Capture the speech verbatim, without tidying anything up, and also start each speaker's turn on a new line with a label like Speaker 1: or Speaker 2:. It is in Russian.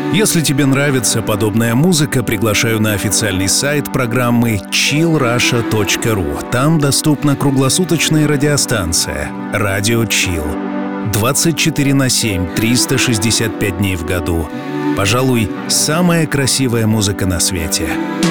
Speaker 1: Если тебе нравится подобная музыка, приглашаю на официальный сайт программы чилл раша точка ру. Там доступна круглосуточная радиостанция «Радио Чилл». двадцать четыре на семь, триста шестьдесят пять дней в году. Пожалуй, самая красивая музыка на свете.